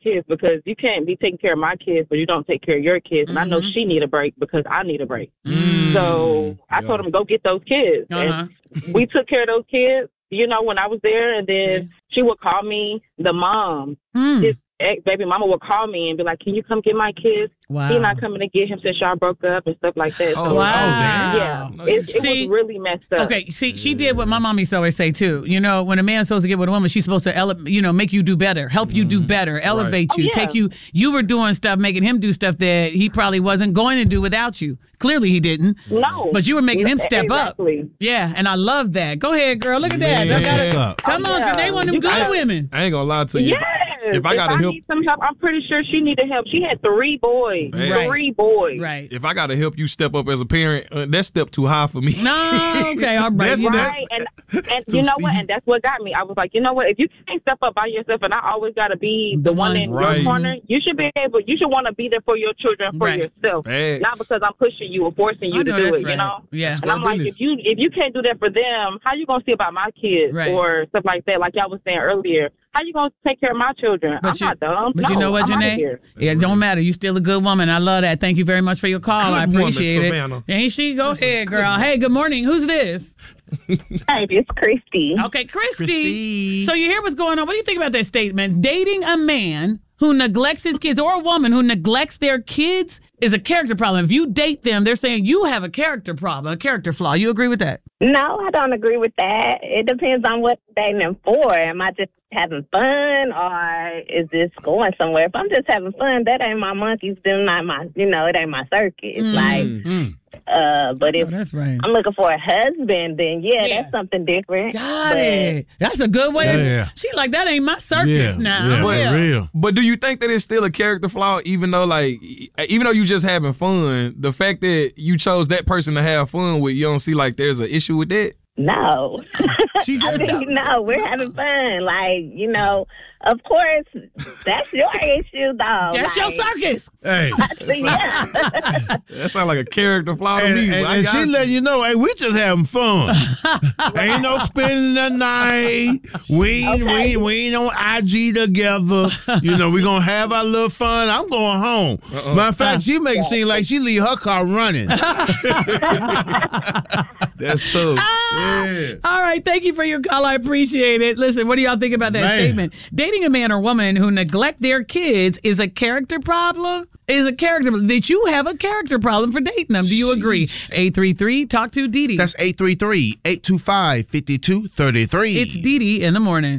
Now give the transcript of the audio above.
kids, because you can't be taking care of my kids, but you don't take care of your kids. And I know she need a break because I need a break. So I told him, go get those kids. And we took care of those kids, you know, when I was there. And then she would call me, the mom, his ex-baby mama would call me and be like, can you come get my kids? Wow. He's not coming to get him since y'all broke up and stuff like that. Oh, wow. Yeah, it was really messed up. Okay, see, she did what my mom used to always say, too. You know, when a man's supposed to get with a woman, she's supposed to, make you do better, help you do better, elevate you, take you. You were doing stuff, making him do stuff that he probably wasn't going to do without you. Clearly he didn't. No. But you were making him step up. Yeah, and I love that. Go ahead, girl. Look at that. Come on, Janae, one of them good women. I ain't going to lie to you. Yes. If I got to help, need some help, I'm pretty sure she needed help. She had 3 boys. Right. 3 boys. Right. If I got to help you step up as a parent, that's step too high for me. No, okay, all right. Right. And you know what? And that's what got me. I was like, you know what? If you can't step up by yourself, and I always got to be the one in your corner, you should want to be there for your children, for yourself. Not because I'm pushing you or forcing you to do it, you know? Yeah. And I'm like, if you can't do that for them, how you going to see about my kids or stuff like that? Like y'all was saying earlier. How you going to take care of my children? I'm not dumb. But you know what, Janae? It don't matter. You still a good woman. I love that. Thank you very much for your call. I appreciate it. Savannah. Ain't she? Go ahead, girl. Hey, good morning. Who's this? Hi, it's Christy. Okay, Christy. So you hear what's going on. What do you think about that statement? Dating a man who neglects his kids or a woman who neglects their kids is a character problem. If you date them, they're saying you have a character problem, a character flaw. You agree with that? No, I don't agree with that. It depends on what I'm dating them for. Am I just having fun, or is this going somewhere? If I'm just having fun, that ain't my monkeys. Them not my, it ain't my circus. But if I'm looking for a husband, then that's something different. Got it. That's a good way. She like, that ain't my circus now. Real. But do you think that it's still a character flaw, even though you just having fun, the fact that you chose that person to have fun with, you don't see like there's an issue with that? No. No, we're having fun. Of course, that's your issue, though. That's your circus. Hey. That sounds like a character flaw to me. And she letting you know, hey, we just having fun. Ain't no spending the night. We ain't on IG together. We going to have our little fun. I'm going home. Matter of fact, she makes it seem like she leave her car running. That's tough. All right. Thank you for your call. I appreciate it. Listen, what do y'all think about that statement? Dating a man or woman who neglect their kids is a character problem? That you have a character problem for dating them. Do you agree? 833 talk to Dee Dee. That's 833-825-5233. It's Dee Dee in the morning.